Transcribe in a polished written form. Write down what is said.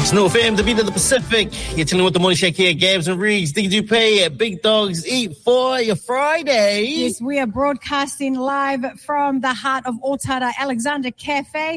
Snow FM, the beat of the Pacific. You're chilling with the Morning Shake here, Gabs and Riggs. Diggy Dupay at Big Dogs Eat for your Friday. Yes, we are broadcasting live from the heart of Otara Alexander Cafe.